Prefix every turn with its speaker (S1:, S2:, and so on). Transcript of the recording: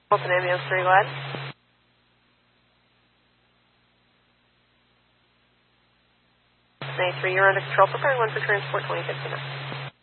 S1: Wilson Ambulance 3, go ahead. A3, you're under control. Preparing 1 for transport 2015.